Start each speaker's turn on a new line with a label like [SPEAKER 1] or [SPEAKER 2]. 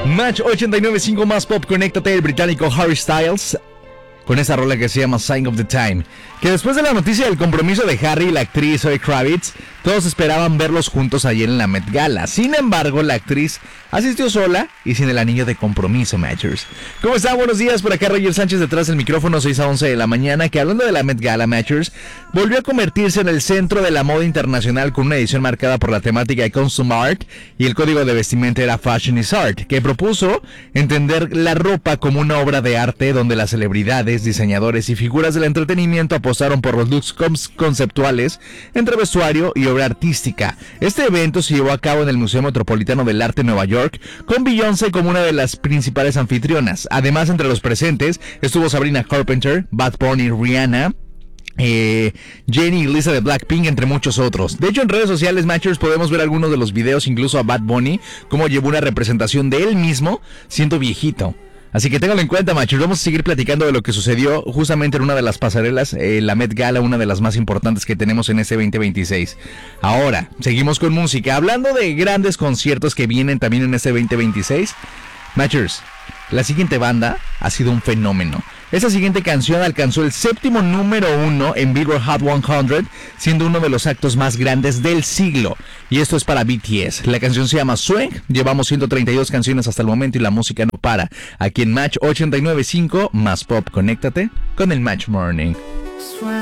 [SPEAKER 1] Match 89.5 más pop, conéctate, el británico Harry Styles, con esa rola que se llama Sign of the Time. Que después de la noticia del compromiso de Harry y la actriz Zoe Kravitz, todos esperaban verlos juntos ayer en la Met Gala. Sin embargo, la actriz asistió sola y sin el anillo de compromiso, Matchers. ¿Cómo están? Buenos días, por acá Roger Sánchez detrás del micrófono, 6 a 11 de la mañana, que hablando de la Met Gala, Matchers, volvió a convertirse en el centro de la moda internacional con una edición marcada por la temática de Costume Art, y el código de vestimenta era Fashion is Art, que propuso entender la ropa como una obra de arte donde las celebridades, diseñadores y figuras del entretenimiento apostaron por los looks conceptuales entre vestuario y obra artística. Este evento se llevó a cabo en el Museo Metropolitano del Arte en Nueva York, con Beyoncé como una de las principales anfitrionas. Además, entre los presentes estuvo Sabrina Carpenter, Bad Bunny, Rihanna, Jenny y Lisa de Blackpink, entre muchos otros. De hecho, en redes sociales, Matchers, podemos ver algunos de los videos, incluso a Bad Bunny, como llevó una representación de él mismo siendo viejito. Así que ténganlo en cuenta, Matchers. Vamos a seguir platicando de lo que sucedió justamente en una de las pasarelas, la Met Gala, una de las más importantes que tenemos en este 2026. Ahora, seguimos con música. Hablando de grandes conciertos que vienen también en este 2026, Matchers, la siguiente banda ha sido un fenómeno. Esa siguiente canción alcanzó el 7º número 1 en Billboard Hot 100, siendo uno de los actos más grandes del siglo. Y esto es para BTS. La canción se llama Swing. Llevamos 132 canciones hasta el momento y la música no para. Aquí en Match 89.5 más pop. Conéctate con el Match Morning.